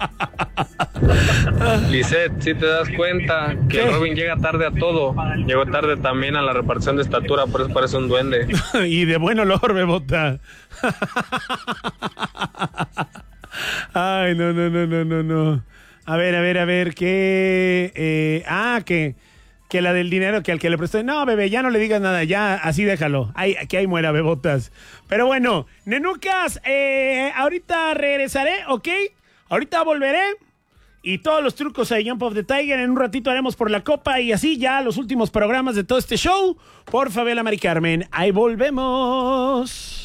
Lisette, si te das cuenta que ¿Qué? Robin llega tarde a todo. Llegó tarde también a la repartición de estatura, por eso parece un duende. Y de buen olor, Bebota. Ay, no. A ver, que la del dinero que al que le prestó. No, bebé, ya no le digas nada, ya así déjalo. Que ahí muera, Bebotas. Pero bueno, nenucas, ahorita regresaré, ¿ok? Ahorita volveré. Y todos los trucos de Jump of the Tiger en un ratito haremos por la copa y así ya los últimos programas de todo este show por Fabiola Mari Carmen. Ahí volvemos.